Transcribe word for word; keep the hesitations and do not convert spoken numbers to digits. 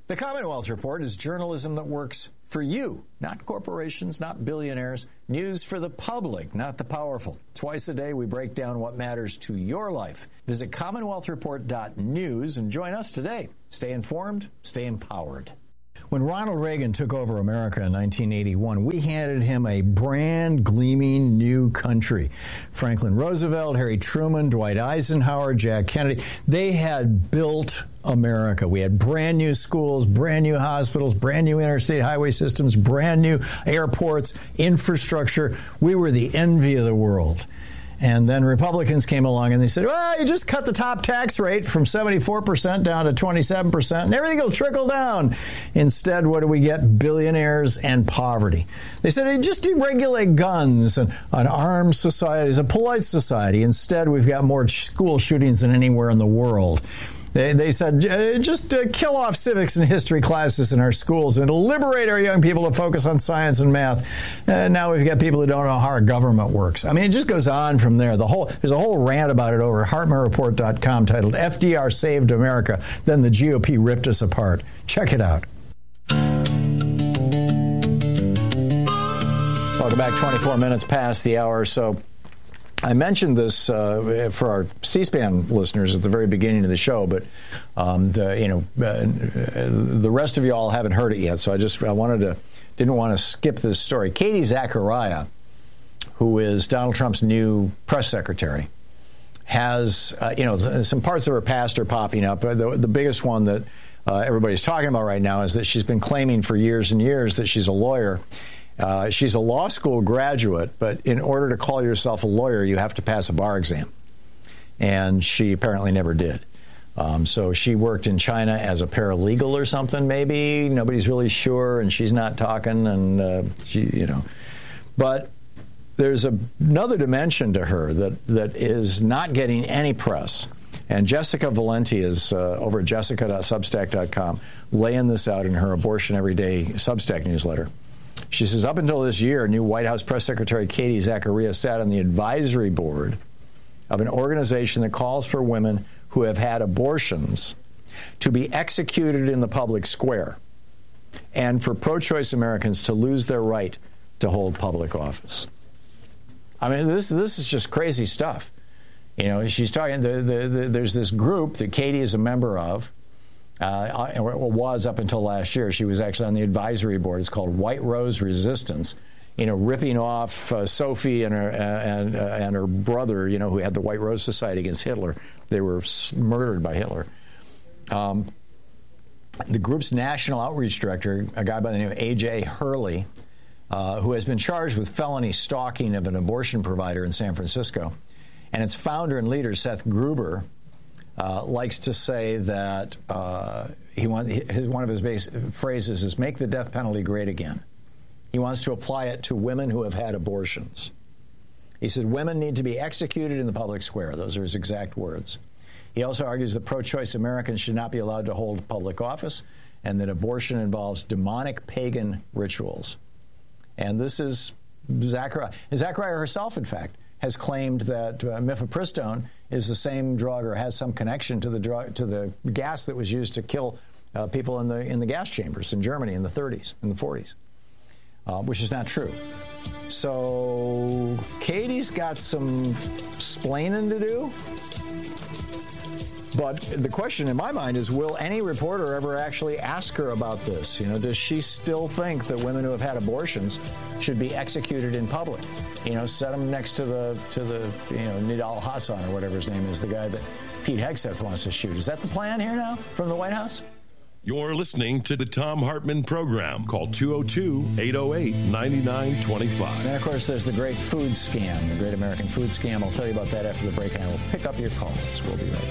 The Commonwealth Report is journalism that works for you, not corporations, not billionaires. News for the public, not the powerful. Twice a day, we break down what matters to your life. Visit commonwealth report dot news and join us today. Stay informed, stay empowered. When Ronald Reagan took over America in nineteen eighty-one, we handed him a brand gleaming new country. Franklin Roosevelt, Harry Truman, Dwight Eisenhower, Jack Kennedy, they had built America. We had brand new schools, brand new hospitals, brand new interstate highway systems, brand new airports, infrastructure. We were the envy of the world. And then Republicans came along and they said, well, you just cut the top tax rate from seventy-four percent down to twenty-seven percent and everything will trickle down. Instead, what do we get? Billionaires and poverty. They said, hey, just deregulate guns and an armed society, a polite society. Instead, we've got more school shootings than anywhere in the world. They, they said, just uh, kill off civics and history classes in our schools and liberate our young people to focus on science and math. And now we've got people who don't know how our government works. I mean, it just goes on from there. The whole There's a whole rant about it over at Hartman Report dot com titled F D R Saved America, Then the G O P Ripped Us Apart. Check it out. Welcome back. twenty-four minutes past the hour or so. I mentioned this uh, for our C-SPAN listeners at the very beginning of the show, but um, the, you know uh, the rest of you all haven't heard it yet. So I just I wanted to didn't want to skip this story. Katie Zachariah, who is Donald Trump's new press secretary, has uh, you know some parts of her past are popping up. The, the biggest one that uh, everybody's talking about right now is that she's been claiming for years and years that she's a lawyer. Uh, she's a law school graduate, but in order to call yourself a lawyer, you have to pass a bar exam. And she apparently never did. Um, so she worked in China as a paralegal or something, maybe. Nobody's really sure, and she's not talking, and uh, she, you know. But there's a, another dimension to her that, that is not getting any press. And Jessica Valenti is uh, over at jessica dot substack dot com laying this out in her Abortion Every Day Substack newsletter. She says, up until this year, new White House Press Secretary Katie Zachariah sat on the advisory board of an organization that calls for women who have had abortions to be executed in the public square and for pro-choice Americans to lose their right to hold public office. I mean, this this is just crazy stuff. You know, she's talking, the, the, the, there's this group that Katie is a member of. Uh, was up until last year. She was actually on the advisory board. It's called White Rose Resistance. You know, ripping off uh, Sophie and her uh, and uh, and her brother. You know, who had the White Rose Society against Hitler. They were murdered by Hitler. Um, the group's national outreach director, a guy by the name of A J Hurley, uh, who has been charged with felony stalking of an abortion provider in San Francisco, and its founder and leader Seth Gruber. Uh, likes to say that uh, he want, his, one of his base phrases is make the death penalty great again. He wants to apply it to women who have had abortions. He said women need to be executed in the public square. Those are his exact words. He also argues that pro-choice Americans should not be allowed to hold public office and that abortion involves demonic pagan rituals. And this is Zachariah. Zachariah herself, in fact, has claimed that uh, mifepristone is the same drug or has some connection to the drug to the gas that was used to kill uh, people in the in the gas chambers in Germany in the thirties and the forties, uh, which is not true. So Katie's got some splaining to do. But the question in my mind is, will any reporter ever actually ask her about this? You know, does she still think that women who have had abortions should be executed in public? You know, set them next to the, to the you know, Nidal Hassan or whatever his name is, the guy that Pete Hegseth wants to shoot. Is that the plan here now from the White House? You're listening to the Thom Hartmann Program. Call two oh two, eight oh eight, nine nine two five. And, of course, there's the great food scam, the Great American Food Scam. I'll tell you about that after the break, and I will pick up your calls. We'll be right back.